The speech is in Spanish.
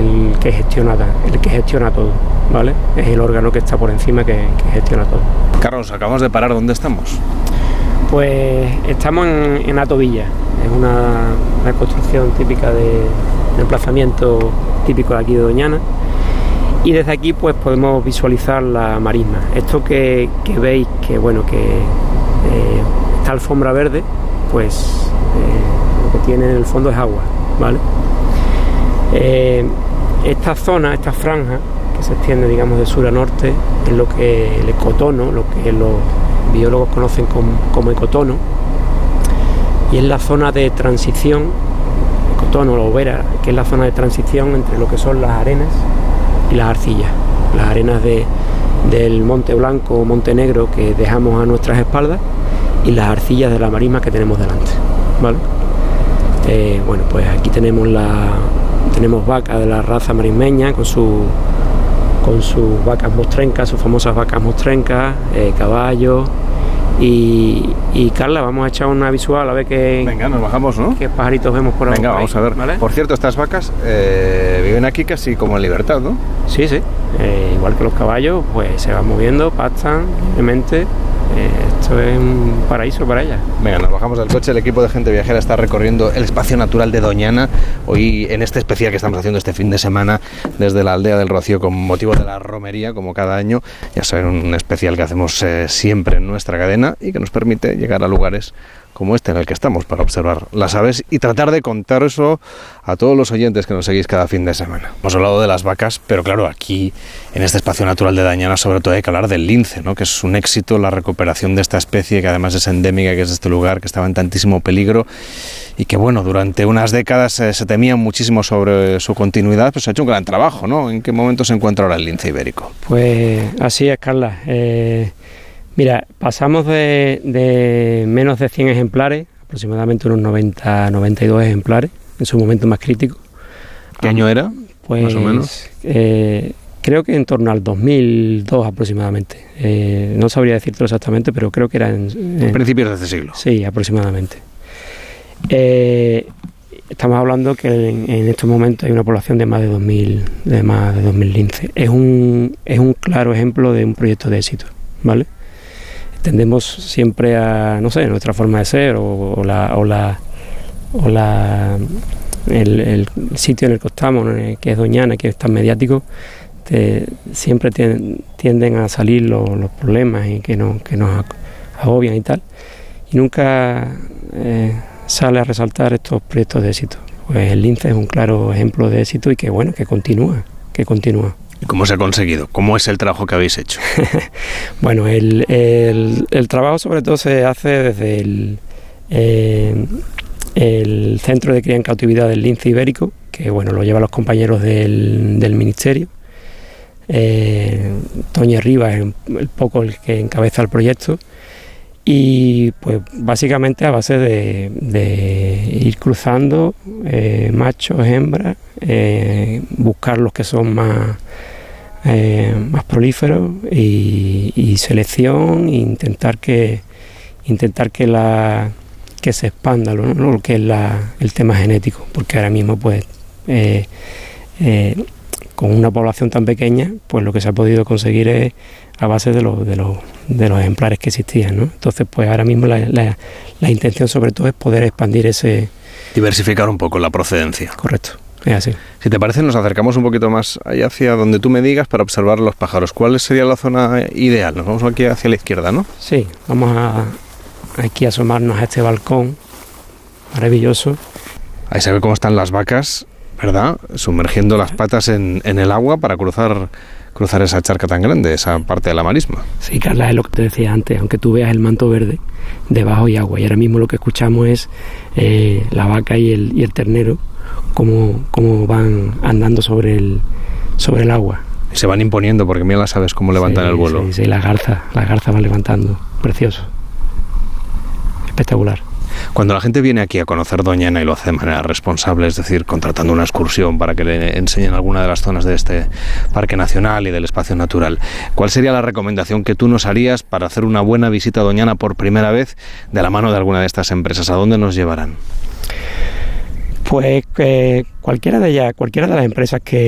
el que gestiona todo, ¿vale? Es el órgano que está por encima que gestiona todo. Carlos, acabamos de parar, ¿dónde estamos? Pues estamos en Hato Villa, es una construcción típica de emplazamiento típico de aquí de Doñana, y desde aquí pues podemos visualizar la marisma. Esto que veis que esta alfombra verde, pues lo que tiene en el fondo es agua, ¿vale? Esta zona, esta franja que se extiende, digamos, de sur a norte, es lo que el ecotono, lo que los biólogos conocen como ecotono, y es la zona de transición, ecotono, la Ubera, que es la zona de transición entre lo que son las arenas y las arcillas. Las arenas del Monte Blanco o Monte Negro que dejamos a nuestras espaldas, y las arcillas de la marisma que tenemos delante, ¿vale? Pues aquí tenemos vacas de la raza marismeña con sus vacas mostrencas, sus famosas vacas mostrencas, caballos. Y Carla, vamos a echar una visual a ver qué... Venga, nos bajamos, ¿no? ¿Qué pajaritos vemos por ahí? Venga, vamos a ver. ¿Vale? Por cierto, estas vacas viven aquí casi como en libertad, ¿no? Sí. Igual que los caballos, pues se van moviendo, pastan libremente. Esto es un paraíso para ellas. Venga, nos bajamos del coche. El equipo de Gente Viajera está recorriendo el espacio natural de Doñana. Hoy, en este especial que estamos haciendo este fin de semana desde la aldea del Rocío con motivo de la romería, como cada año. Ya saben, un especial que hacemos siempre en nuestra cadena y que nos permite llegar a lugares como este en el que estamos para observar las aves y tratar de contar eso a todos los oyentes que nos seguís cada fin de semana. Hemos hablado de las vacas, pero claro, aquí en este espacio natural de Doñana sobre todo hay que hablar del lince, ¿no? Que es un éxito la recuperación de esta especie, que además es endémica, que es de este lugar, que estaba en tantísimo peligro y que bueno, durante unas décadas se temía muchísimo sobre su continuidad, pues se ha hecho un gran trabajo, ¿no? ¿En qué momento se encuentra ahora el lince ibérico? Pues así es, Carla. Mira, pasamos de menos de 100 ejemplares, aproximadamente unos 92 ejemplares, en su momento más crítico. ¿Qué año era, pues, más o menos? Creo que en torno al 2002 aproximadamente. No sabría decirlo exactamente, pero creo que era en principios de este siglo. Sí, aproximadamente. Estamos hablando que en estos momentos hay una población de más de 2.000 linces. Es un claro ejemplo de un proyecto de éxito, ¿vale? Tendemos siempre a, no sé, nuestra forma de ser o el sitio en el que estamos, que es Doñana, que es tan mediático, siempre tienden a salir los problemas y que nos agobian y tal, y nunca sale a resaltar estos proyectos de éxito. Pues el lince es un claro ejemplo de éxito y que bueno, que continúa. ¿Y cómo se ha conseguido? ¿Cómo es el trabajo que habéis hecho? Bueno, el trabajo sobre todo se hace desde el Centro de Cría en Cautividad del Lince Ibérico, que bueno, lo llevan los compañeros del Ministerio. Toña Rivas es el que encabeza el proyecto, y pues básicamente a base de ir cruzando machos, hembras, buscar los que son más prolíferos y selección, e intentar que se expanda lo que es el tema genético, porque ahora mismo pues con una población tan pequeña, pues lo que se ha podido conseguir es a base de los ejemplares que existían, ¿no? Entonces pues ahora mismo la intención sobre todo es poder expandir diversificar un poco la procedencia. Correcto. Es así. Si te parece, nos acercamos un poquito más allá hacia donde tú me digas para observar los pájaros. ¿Cuál sería la zona ideal? Nos vamos aquí hacia la izquierda, ¿no? Sí, vamos aquí a asomarnos a este balcón maravilloso. Ahí se ve cómo están las vacas, ¿verdad? Sumergiendo las patas en el agua para cruzar esa charca tan grande, esa parte de la marisma. Sí, Carla, es lo que te decía antes, aunque tú veas el manto verde, debajo hay agua, y ahora mismo lo que escuchamos es la vaca y el ternero cómo van andando sobre el agua. Se van imponiendo, porque mira las aves cómo levantan el vuelo. Sí, las garzas van levantando, precioso, espectacular. Cuando la gente viene aquí a conocer Doñana y lo hace de manera responsable, es decir, contratando una excursión para que le enseñen alguna de las zonas de este parque nacional y del espacio natural, ¿cuál sería la recomendación que tú nos harías para hacer una buena visita a Doñana por primera vez de la mano de alguna de estas empresas? ¿A dónde nos llevarán? Pues cualquiera de las empresas que